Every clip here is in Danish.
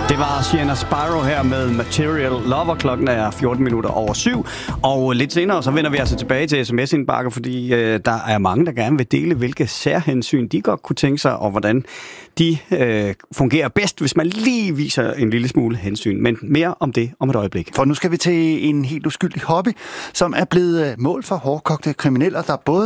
Det var Sienna Spyro her med Material Lover. Klokken er 14 minutter over 7. Og lidt senere så vender vi altså tilbage til sms-indbakker, fordi der er mange, der gerne vil dele, hvilke særhensyn de godt kunne tænke sig, og hvordan de fungerer bedst, hvis man lige viser en lille smule hensyn. Men mere om det om et øjeblik. For nu skal vi til en helt uskyldig hobby, som er blevet mål for hårdkogte kriminelle,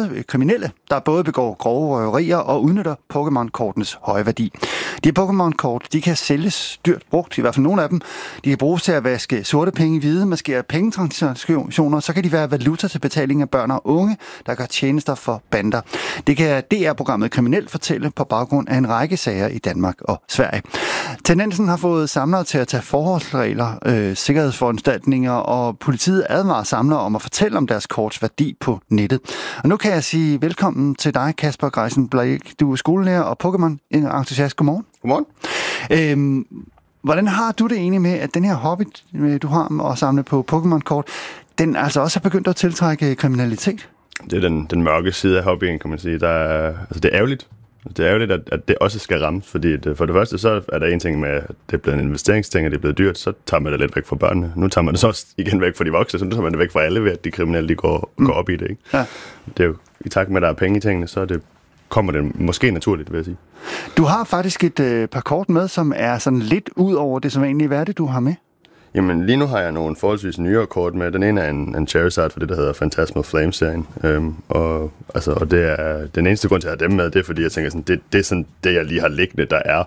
der både begår grove røverier og udnytter Pokémon-kortenes høje værdi. De Pokémon-kort, de kan sælges dyrt brugt, i hvert fald nogle af dem. De kan bruges til at vaske sorte penge i hvide, maskere pengetransaktioner, så kan de være valuta til betaling af børn og unge, der gør tjenester for bander. Det kan DR-programmet Kriminelt fortælle på baggrund af en række sager i Danmark og Sverige. Tendensen har fået samlere til at tage forholdsregler, sikkerhedsforanstaltninger, og politiet advarer samlere om at fortælle om deres korts værdi på nettet. Og nu kan jeg sige velkommen til dig, Kasper Greisen Blake. Du er skolelærer og Pokémon-entusiast. Godmorgen. Godmorgen. Hvordan har du det egentlig med, at den her hobby, du har med at samle på Pokémon-kort, den altså også har begyndt at tiltrække kriminalitet? Det er den mørke side af hobbyen, kan man sige. Det er ærgerligt. Det er ærgerligt, at det også skal rammes, fordi for det første, så er der en ting med, at det er blevet en investeringsting, og det er blevet dyrt, så tager man det lidt væk fra børnene. Nu tager man det så også igen væk fra de voksne, så nu tager man det væk fra alle ved, at de kriminelle de går op i det. Ikke? Ja. Det er jo i takt med, at der er penge i tingene, så kommer det måske naturligt, vil jeg sige. Du har faktisk et par kort med, som er sådan lidt ud over det som egentlig. Hvad er det, du har med? Jamen, lige nu har jeg nogle forholdsvis nyere kort med. Den ene er en Charizard for det, der hedder Phantasmal Flame-serien. Og det er den eneste grund til at have dem med, det er, fordi jeg tænker, sådan, det er sådan det, jeg lige har liggende, der er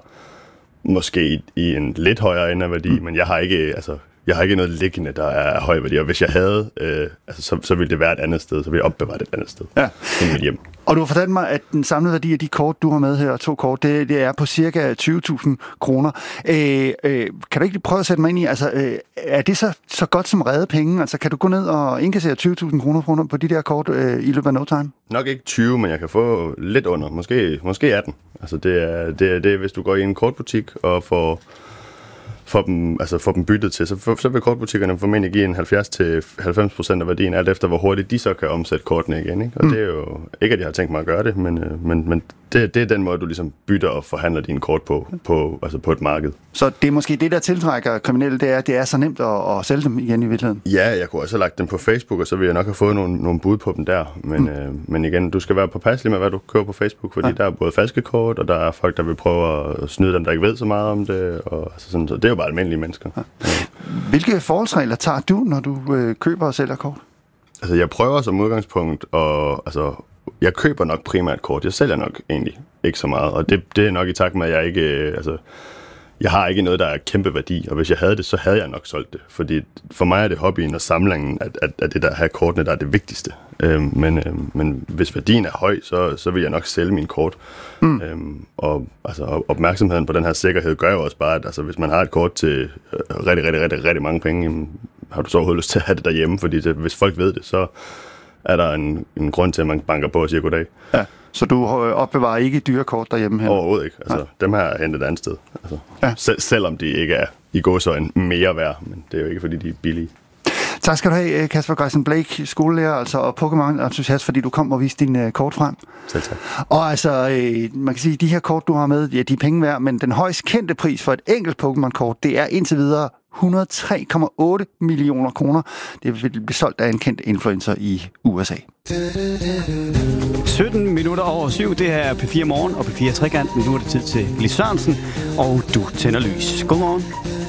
måske i en lidt højere ende af værdi, men jeg har ikke noget liggende, der er høj værdi, og hvis jeg havde, så ville det være et andet sted, så ville jeg opbevare det et andet sted end mit hjem. Og du har fortalt mig, at den samlede værdi af de kort, du har med her, 2 kort, det er på cirka 20.000 kroner. Kan du ikke prøve at sætte mig ind i, er det så godt som redde penge? Altså, kan du gå ned og indkassere 20.000 kroner på de der kort i løbet af no time? Nok ikke 20, men jeg kan få lidt under, måske 18. Altså, det er, hvis du går i en kortbutik og får dem byttet til, så vil kortbutikkerne formentlig give en 70-90% af værdien, alt efter hvor hurtigt de så kan omsætte kortene igen. Ikke? Og det er jo ikke, at jeg har tænkt mig at gøre det, men det er den måde, du ligesom bytter og forhandler dine kort på et marked. Så det er måske det, der tiltrækker kriminelle, det er så nemt at sælge dem igen i virkeligheden? Ja, jeg kunne også have lagt dem på Facebook, og så ville jeg nok have fået nogle bud på dem der. Men igen, du skal være påpasselig med, hvad du køber på Facebook, fordi der er både falske kort, og der er folk, der vil prøve at snyde dem, der ikke ved så meget om det. Og så det er jo bare almindelige mennesker. Ja. Hvilke forholdsregler tager du, når du køber og sælger kort? Altså, jeg prøver som udgangspunkt, jeg køber nok primært kort. Jeg sælger nok egentlig ikke så meget, og det er nok i takt med, at jeg ikke... Jeg har ikke noget, der er kæmpe værdi, og hvis jeg havde det, så havde jeg nok solgt det. Fordi for mig er det hobbyen og samlingen, at det der at have kortene, der er det vigtigste. Men hvis værdien er høj, så vil jeg nok sælge mine kort. Og opmærksomheden på den her sikkerhed gør jo også bare, at hvis man har et kort til rigtig mange penge, har du så overhovedet lyst til at have det derhjemme, fordi hvis folk ved det, så er der en grund til, at man banker på og siger goddag. Ja. Så du opbevarer ikke dyre kort derhjemme her? Overhovedet ikke. Dem har jeg hentet et andet sted. Selvom de ikke er i gåseøjne mere værd, men det er jo ikke, fordi de er billige. Tak skal du have, Kasper Greisen Blake, skolelærer og Pokémon-entusiast, fordi du kom og viste dine kort frem. Selv tak. Og man kan sige, at de her kort, du har med, de er penge værd, men den højst kendte pris for et enkelt Pokémon-kort, det er indtil videre 103,8 millioner kroner. Det vil blive solgt af en kendt influencer i USA. 17 minutter over 7, det her er P4 Morgen og P4 Trekanten. Nu er det tid til Lis Sørensen, og du tænder lys. Godmorgen.